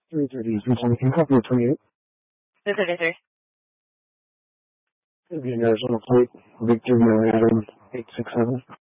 330 Eastern Time. Can you copy at 28? This is sir. It'll be an Arizona plate. Victor Miller Adam 867.